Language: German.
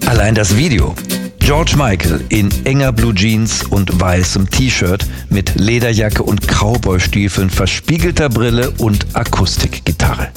Allein das Video. George Michael in enger Blue Jeans und weißem T-Shirt mit Lederjacke und Cowboystiefeln, verspiegelter Brille und Akustikgitarre.